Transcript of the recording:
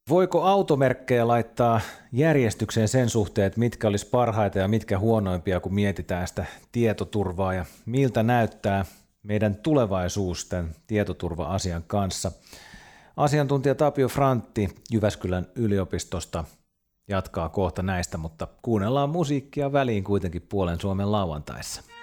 Voiko automerkkejä laittaa järjestykseen sen suhteen, että mitkä olisi parhaita ja mitkä huonoimpia, kun mietitään sitä tietoturvaa ja miltä näyttää meidän tulevaisuus tämän tietoturva-asian kanssa? Asiantuntija Tapio Frantti Jyväskylän yliopistosta jatkaa kohta näistä, mutta kuunnellaan musiikkia väliin kuitenkin Puolen Suomen lauantaissa.